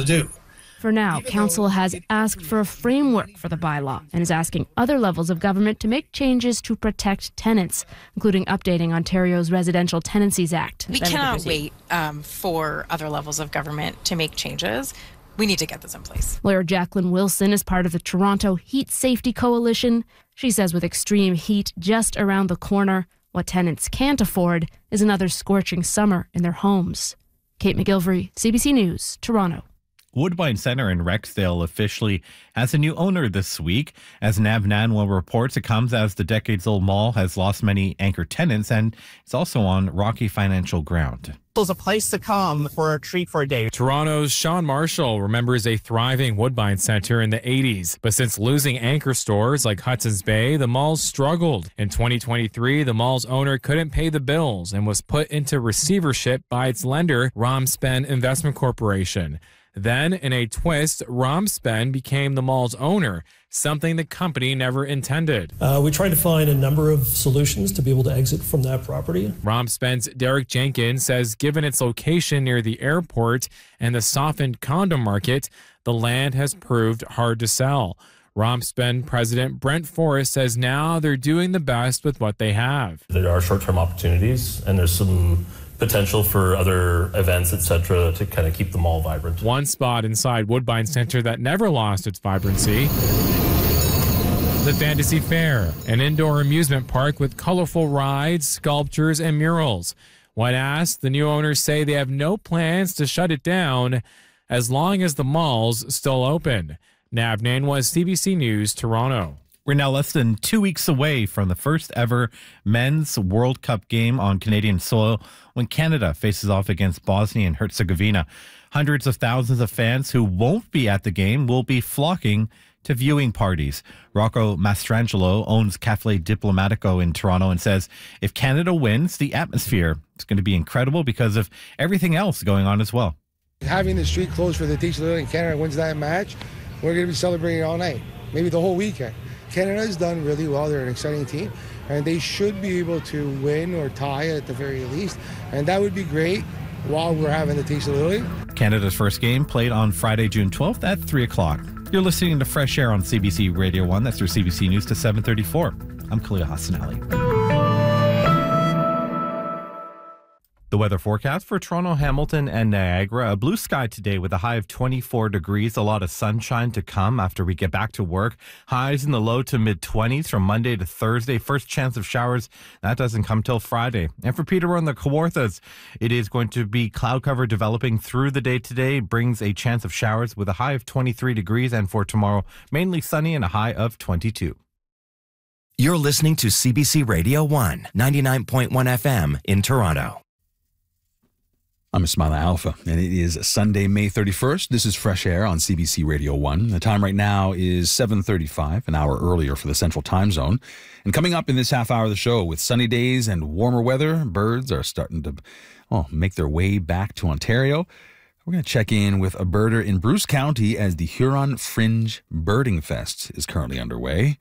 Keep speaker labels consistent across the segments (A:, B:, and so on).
A: do.
B: For now, council has asked for a framework for the bylaw and is asking other levels of government to make changes to protect tenants, including updating Ontario's Residential Tenancies Act.
C: We cannot wait for other levels of government to make changes. We need to get this in place.
B: Lawyer Jacqueline Wilson is part of the Toronto Heat Safety Coalition. She says with extreme heat just around the corner, what tenants can't afford is another scorching summer in their homes. Kate McGilvery, CBC News, Toronto.
D: Woodbine Centre in Rexdale officially has a new owner this week. As Nav Nanwa reports, it comes as the decades-old mall has lost many anchor tenants and it's also on rocky financial ground.
E: It's a place to come for a treat for a day.
F: Toronto's Sean Marshall remembers a thriving Woodbine Centre in the 80s. But since losing anchor stores like Hudson's Bay, the mall's struggled. In 2023, the mall's owner couldn't pay the bills and was put into receivership by its lender, Romspen Investment Corporation. Then, in a twist, Romspen became the mall's owner, something the company never intended.
G: We tried to find a number of solutions to be able to exit from that property.
F: Romspen's Derek Jenkins says given its location near the airport and the softened condo market, the land has proved hard to sell. Romspen President Brent Forrest says now they're doing the best with what they have.
G: There are short-term opportunities, and there's some potential for other events, etc., to kind of keep the mall vibrant.
F: One spot inside Woodbine Centre that never lost its vibrancy: the Fantasy Fair, an indoor amusement park with colorful rides, sculptures, and murals. When asked, the new owners say they have no plans to shut it down as long as the mall's still open. Nav Nanwa, CBC News, Toronto.
D: We're now less than 2 weeks away from the first ever men's World Cup game on Canadian soil when Canada faces off against Bosnia and Herzegovina. Hundreds of thousands of fans who won't be at the game will be flocking to viewing parties. Rocco Mastrangelo owns Cafe Diplomatico in Toronto and says if Canada wins, the atmosphere is going to be incredible because of everything else going on as well.
H: Having the street closed for the Teach Little and Canada wins that match, we're going to be celebrating all night, maybe the whole weekend. Canada has done really well. They're an exciting team, and they should be able to win or tie at the very least, and that would be great while we're having the Taste of Lily.
D: Canada's first game played on Friday, June 12th at 3 o'clock. You're listening to Fresh Air on CBC Radio 1. That's your CBC News to 7:34. I'm Khalil Hassan Ali. The weather forecast for Toronto, Hamilton, and Niagara. A blue sky today with a high of 24 degrees. A lot of sunshine to come after we get back to work. Highs in the low to mid-20s from Monday to Thursday. First chance of showers, that doesn't come till Friday. And for Peterborough and the Kawarthas, it is going to be cloud cover developing through the day today. Brings a chance of showers with a high of 23 degrees. And for tomorrow, mainly sunny and a high of 22.
I: You're listening to CBC Radio 1, 99.1 FM in Toronto.
J: I'm Ismaila Alpha, and it is Sunday, May 31st. This is Fresh Air on CBC Radio 1. The time right now is 7:35, an hour earlier for the Central Time Zone. And coming up in this half hour of the show, with sunny days and warmer weather, birds are starting to make their way back to Ontario. We're going to check in with a birder in Bruce County as the Huron Fringe Birding Fest is currently underway.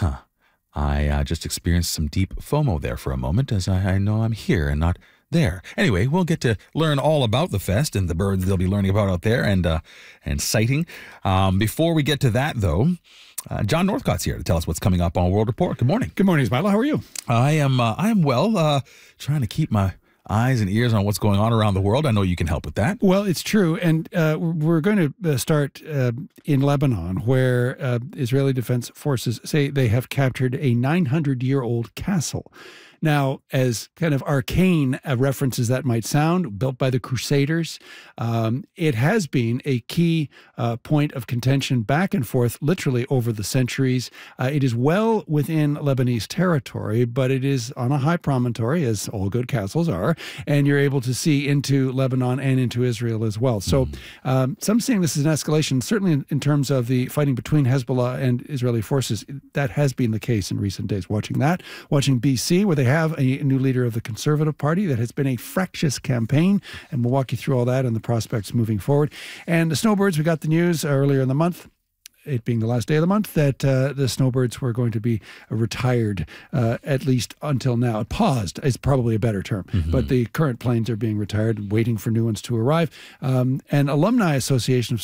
J: I just experienced some deep FOMO there for a moment, as I know I'm here and not there. Anyway, we'll get to learn all about the fest and the birds they'll be learning about out there and sighting. Before we get to that, though, John Northcott's here to tell us what's coming up on World Report. Good morning.
K: Good morning, Ismaila. How are you?
J: I am well. Trying to keep my eyes and ears on what's going on around the world. I know you can help with that.
K: Well, it's true. And we're going to start in Lebanon, where Israeli Defense Forces say they have captured a 900-year-old castle. Now, as kind of arcane reference as that might sound, built by the Crusaders, it has been a key point of contention back and forth literally over the centuries. It is well within Lebanese territory, but it is on a high promontory, as all good castles are, and you're able to see into Lebanon and into Israel as well. So some saying this is an escalation, certainly in terms of the fighting between Hezbollah and Israeli forces. That has been the case in recent days. Watching BC, where they have a new leader of the Conservative Party that has been a fractious campaign, and we'll walk you through all that and the prospects moving forward. And the snowbirds, we got the news earlier in the month, it being the last day of the month, that the snowbirds were going to be retired, at least until now. Paused is probably a better term, but the current planes are being retired, waiting for new ones to arrive. An alumni association of